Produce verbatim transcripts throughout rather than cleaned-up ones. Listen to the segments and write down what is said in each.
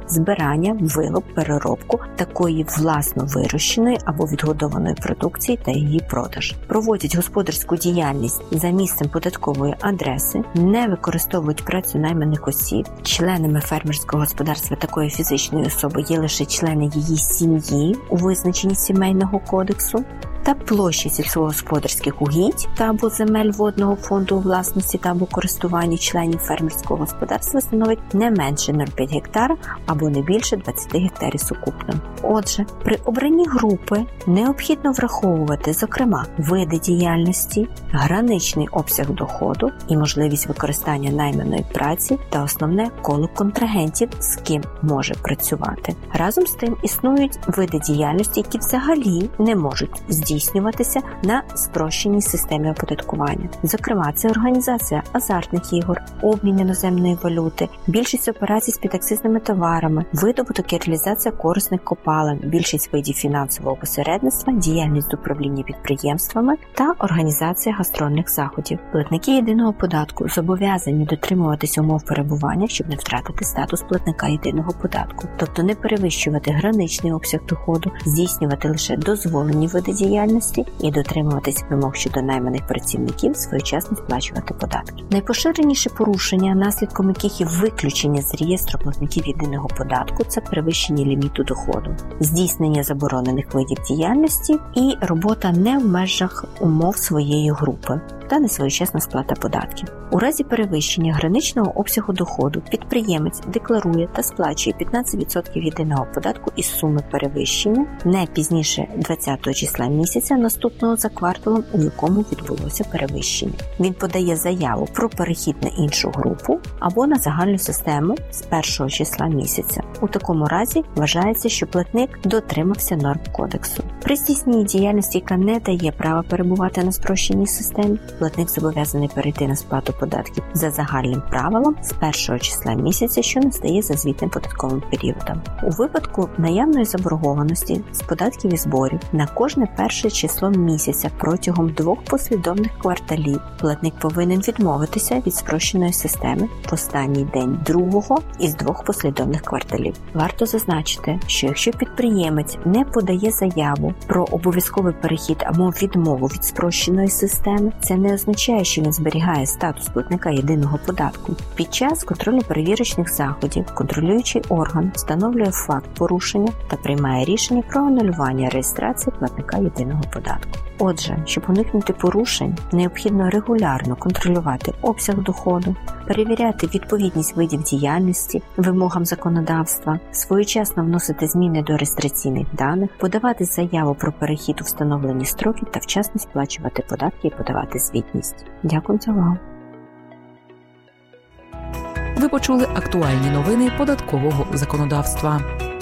збирання, вилов, переробку такої власно вирощеної або відгодованої продукції та її продаж. Проводять господарську діяльність за місцем податкової адреси, не використовують працю найманих осіб. Членами фермерського господарства такої фізичної особи є лише члени її сім'ї у визначенні Сімейного кодексу, та площі сільськогосподарських угідь та або земель водного фонду у власності та або користуванні членів фермерського господарства становить не менше нуль цілих п'ять гектара або не більше двадцять гектарів сукупно. Отже, при обранні групи необхідно враховувати, зокрема, види діяльності, граничний обсяг доходу і можливість використання найманої праці та основне коло контрагентів, з ким може працювати. Разом з тим існують види діяльності, які взагалі не можуть здійснюватися на спрощеній системі оподаткування. Зокрема, це організація азартних ігор, обмін іноземної валюти, більшість операцій з підакцизними товарами, видобуток і реалізація корисних копалин, більшість видів фінансового посередництва, діяльність з управління підприємствами та організація гастрольних заходів. Платники єдиного податку зобов'язані дотримуватися умов перебування, щоб не втратити статус платника єдиного податку, тобто не перевищувати граничний обсяг доходу, здійснювати лише дозволені види діяльності і дотримуватись вимог щодо найманих працівників, своєчасно сплачувати податки. Найпоширеніші порушення, наслідком яких є виключення з реєстру платників єдиного податку, це перевищення ліміту доходу, здійснення заборонених видів діяльності і робота не в межах умов своєї групи та несвоєчасна сплата податків. У разі перевищення граничного обсягу доходу підприємець декларує та сплачує п'ятнадцять відсотків єдиного податку із суми перевищення не пізніше двадцятого числа місяця наступного за кварталом, у якому відбулося перевищення. Він подає заяву про перехід на іншу групу або на загальну систему з першого числа місяця. У такому разі вважається, що платник дотримався норм кодексу. При здійсненні діяльності, яка не дає права перебувати на спрощеній системі, платник зобов'язаний перейти на сплату податків за загальним правилом з першого числа місяця, що настає за звітним податковим періодом. У випадку наявної заборгованості з податків і зборів на кожне перше число місяця протягом двох послідовних кварталів платник повинен відмовитися від спрощеної системи в останній день другого із двох послідовних кварталів. Варто зазначити, що якщо підприємець не подає заяву про обов'язковий перехід або відмову від спрощеної системи, це не означає, що він зберігає статус платника єдиного податку. Під час контрольно-перевірочних заходів контролюючий орган встановлює факт порушення та приймає рішення про анулювання реєстрації платника єдиного податку. Отже, щоб уникнути порушень, необхідно регулярно контролювати обсяг доходу, перевіряти відповідність видів діяльності вимогам законодавства, своєчасно вносити зміни до реєстраційних даних, подавати заяву про перехід у встановлені строки та вчасно сплачувати податки і подавати звітність. Дякую за увагу. Ви почули актуальні новини податкового законодавства.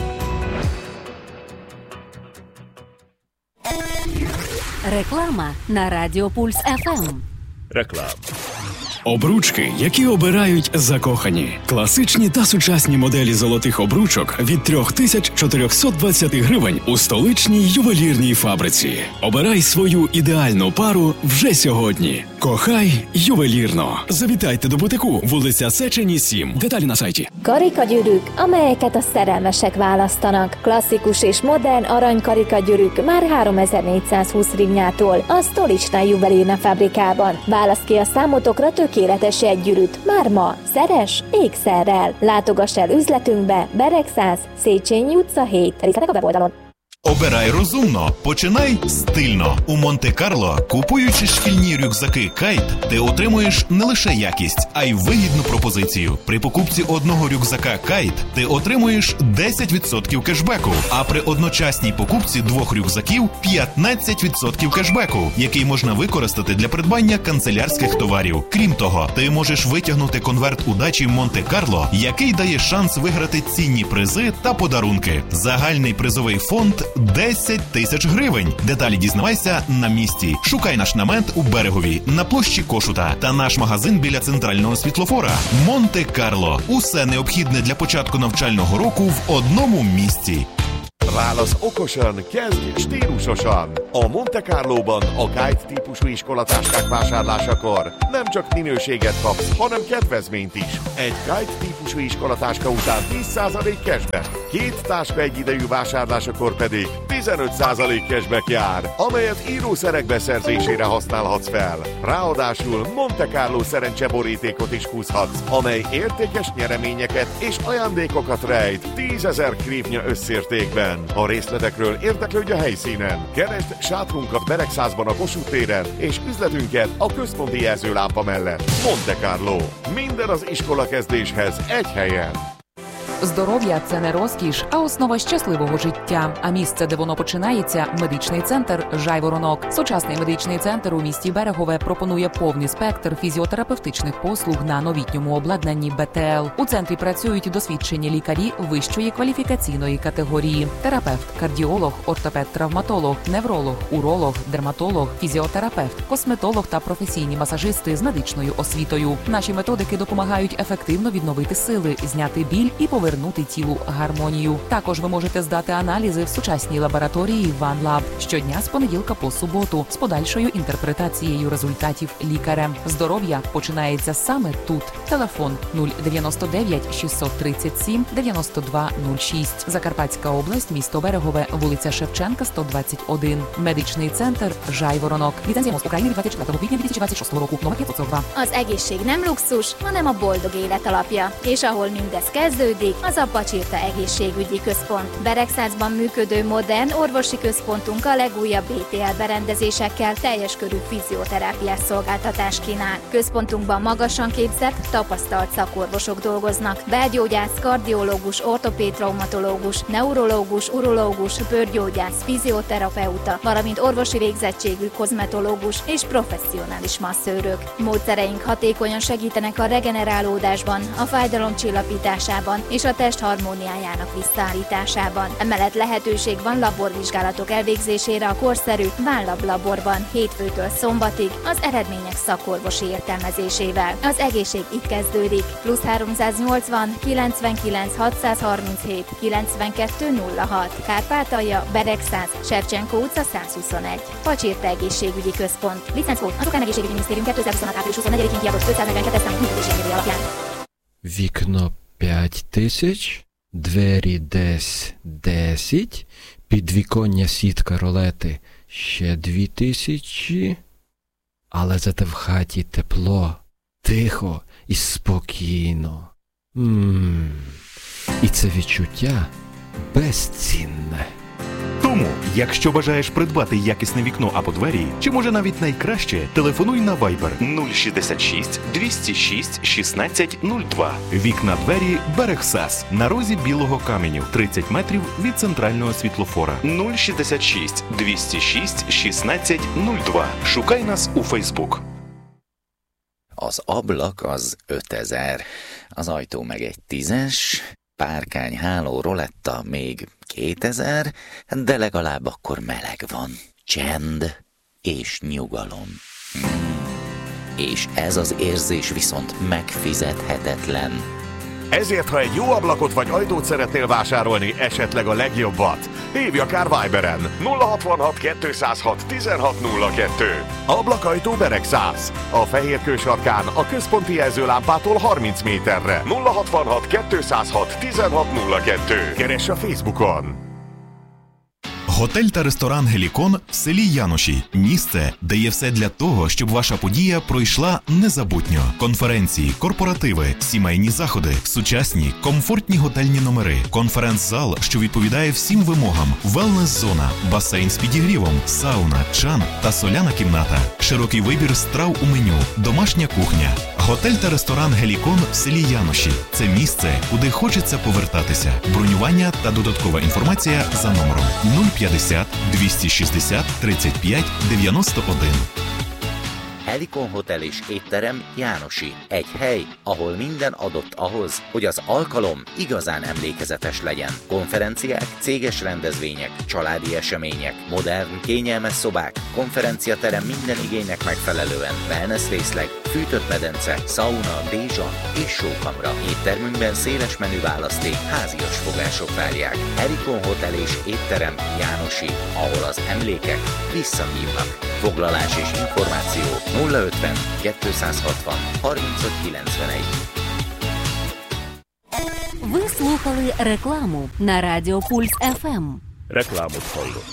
Реклама на Радіо Пульс еф ем. Реклама. Обручки, які обирають закохані. Класичні та сучасні моделі золотих обручок від три тисячі чотириста двадцять гривень у столичній ювелірній фабриці. Обирай свою ідеальну пару вже сьогодні. Кохай ювелірно. Завітайте до бутику, вулиця Széchenyi сім. Деталі на сайті. Karikagyűrűk, amelyeket a szerelmesek választanak. Klasszikus és modern aranykarikagyűrűk már háromezer-négyszázhúsz hrivnyától a Stolicsnai Juvelírna fabrikában. Válasz ki a számotokra tökéletes jegygyűrűt. Már ma. Szeres ékszerrel. Látogass el üzletünkbe, Bereg száz, Széchenyi utca hét. Részletek a weboldalon. Обирай розумно, починай стильно. У Монте-Карло, купуючи шкільні рюкзаки Кайт, ти отримуєш не лише якість, а й вигідну пропозицію. При покупці одного рюкзака Кайт ти отримуєш десять відсотків кешбеку, а при одночасній покупці двох рюкзаків – п'ятнадцять відсотків кешбеку, який можна використати для придбання канцелярських товарів. Крім того, ти можеш витягнути конверт удачі Монте-Карло, який дає шанс виграти цінні призи та подарунки. Загальний призовий фонд – десять тисяч гривень. Деталі дізнавайся на місці. Шукай наш намет у Берегові, на площі Кошута та наш магазин біля центрального світлофора. Монте-Карло. Усе необхідне для початку навчального року в одному місці. Válasz okosan, kezdj stílusosan! A Monte Carlóban a Kite típusú iskolatáskák vásárlásakor nem csak minőséget kapsz, hanem kedvezményt is. Egy Kite típusú típusú iskolatáska után tíz százalék cashback. Két táska egyidejű vásárlásakor pedig tizenöt százalék cashback jár, amelyet írószerek beszerzésére használhatsz fel. Ráadásul Monte Carlo szerencseborítékot is húzhatsz, amely értékes nyereményeket és ajándékokat rejt tízezer grivnya összértékben. A részletekről érdeklődj a helyszínen. Keresd sátrunkat Beregszázban a Kossuth téren és üzletünket a központi jelzőlámpa mellett. Monte Carlo. Minden az iskolakezdéshez egy helyen. Здоров'я – це не розкіш, а основа щасливого життя. А місце, де воно починається – медичний центр «Жайворонок». Сучасний медичний центр у місті Берегове пропонує повний спектр фізіотерапевтичних послуг на новітньому обладнанні Б Т Л. У центрі працюють досвідчені лікарі вищої кваліфікаційної категорії. Терапевт, кардіолог, ортопед-травматолог, невролог, уролог, дерматолог, фізіотерапевт, косметолог та професійні масажисти з медичною освітою. Наші методики допомагають ефективно відновити сили, зняти біль і повернути Вернути тілу гармонію. Також ви можете здати аналізи в сучасній лабораторії OneLab щодня з понеділка по суботу з подальшою інтерпретацією результатів лікарем. Здоров'я починається саме тут. Телефон нуль дев'яносто дев'ять шістсот тридцять сім дев'яносто два нуль шість. Закарпатська область, місто Берегове, вулиця Шевченка, сто двадцять один. Медичний центр «Жайворонок». Ліцензія МОЗ України від двадцять четвертого квітня дві тисячі двадцять шостого року. Номер п'ятсот два. Az egészség nem luxus, hanem a boldog élet alapja. És ahol mindez kezdődik, az a Pacsirta Egészségügyi Központ. Beregszázban működő modern orvosi központunk a legújabb bé té el berendezésekkel teljes körű fizioterápiás szolgáltatást kínál. Központunkban magasan képzett, tapasztalt szakorvosok dolgoznak. Belgyógyász, kardiológus, ortopéd traumatológus, neurológus, urológus, bőrgyógyász, fizioterapeuta, valamint orvosi végzettségű kozmetológus és professzionális masszőrök. Módszereink hatékonyan segítenek a regenerálódásban, a fájdalom csillapításában és a test harmóniájának visszaállításában. Emellett lehetőség van laborvizsgálatok elvégzésére a korszerű Vállab laborban hétfőtől szombatig az eredmények szakorvosi értelmezésével. Az egészség itt kezdődik. Plusz háromszáznyolcvan kilencvenkilenc hatszázharminchét kilencvenkettő nulla hat. Kárpátalja, Beregszáz, Shevchenko utca száz huszonegy. Pacsirta Egészségügyi Központ. Licenckód az Ukrán Egészségügyi Minisztérium kétezer-huszonhat április huszonnegyedikén kiadott ötszáznegyvenkettő számú működési alapján. Вікно п'ять тисяч, двері десь десять, підвіконня сітка ролети ще дві тисячі, але зате в хаті тепло, тихо і спокійно. Ммм, і це відчуття безцінне. Тому, якщо бажаєш придбати якісне вікно або двері, чи може навіть найкраще, телефонуй на Viber нуль шістдесят шість двісті шість шістнадцять нуль два. Вікна двері Берегсаз на розі Білого Каменю, тридцять метрів від центрального світлофора. нуль шістдесят шість двісті шість шістнадцять нуль два. Шукай нас у Facebook. Az ablak az ötezer, az ajtó meg egy tízes, párkány, háló, roletta még kétezer, de legalább akkor meleg van, csend és nyugalom. Hmm. És ez az érzés viszont megfizethetetlen. Ezért, ha egy jó ablakot vagy ajtót szeretnél vásárolni, esetleg a legjobbat, hívj akár Viberen nulla hatvanhat kétszázhat tizenhat nulla kettő. Ablakajtó Beregszáz. A Fehérkő sarkán a központi jelzőlámpától harminc méterre. nulla hatvanhat kétszázhat tizenhat nulla kettő. Keress a Facebookon. Готель та ресторан «Гелікон» в селі Яноші. Місце, де є все для того, щоб ваша подія пройшла незабутньо. Конференції, корпоративи, сімейні заходи, сучасні, комфортні готельні номери, конференц-зал, що відповідає всім вимогам, велнес-зона, басейн з підігрівом, сауна, чан та соляна кімната, широкий вибір страв у меню, домашня кухня. Готель та ресторан «Гелікон» в селі Яноші – це місце, куди хочеться повертатися. Бронювання та додаткова інформація за номером нуль п'ятдесят двісті шістдесят тридцять п'ять дев'яносто один. Helikon Hotel és étterem Jánosi. Egy hely, ahol minden adott ahhoz, hogy az alkalom igazán emlékezetes legyen. Konferenciák, céges rendezvények, családi események, modern, kényelmes szobák, konferenciaterem minden igénynek megfelelően, wellness részleg, fűtött medence, sauna, dézsa és sókamra. Éttermünkben széles menü választék, házias fogások várják. Helikon Hotel és étterem Jánosi, ahol az emlékek visszahívnak. Foglalás és információ nulla ötven kétszázhatvan harmincöt kilencvenegy. Ви слухали рекламу на Радіо Пульс еф ем. Рекламу хвилю.